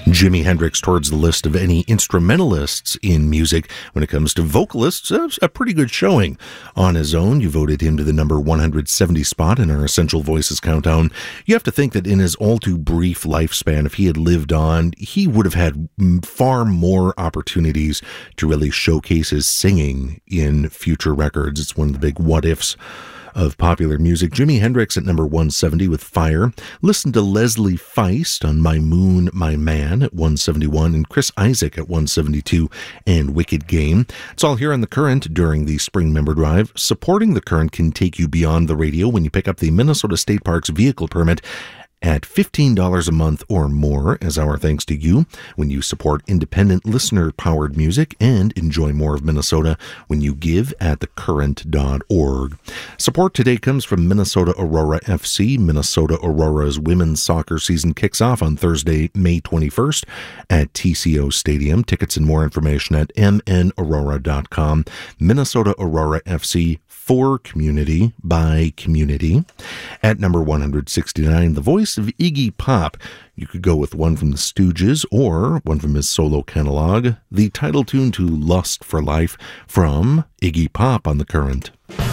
Jimi Hendrix towards the list of any instrumentalists in music. When it comes to vocalists, a pretty good showing on his own. You voted him to the number 170 spot in our Essential Voices countdown. You have to think that in his all too brief lifespan, if he had lived on, he would have had far more opportunities to really showcase his singing in future records. It's one of the big what ifs of popular music. Jimi Hendrix at number 170 with Fire. Listen to Leslie Feist on My Moon, My Man at 171, and Chris Isaak at 172, and Wicked Game. It's all here on The Current during the Spring Member Drive. Supporting The Current can take you beyond the radio when you pick up the Minnesota State Parks vehicle permit at $15 a month or more, as our thanks to you when you support independent listener-powered music, and enjoy more of Minnesota when you give at thecurrent.org. Support today comes from Minnesota Aurora FC. Minnesota Aurora's women's soccer season kicks off on Thursday, May 21st at TCO Stadium. Tickets and more information at mnaurora.com. Minnesota Aurora FC, for community, by community. At number 169, the voice of Iggy Pop. You could go with one from the Stooges or one from his solo catalog. The title tune to Lust for Life from Iggy Pop on The Current.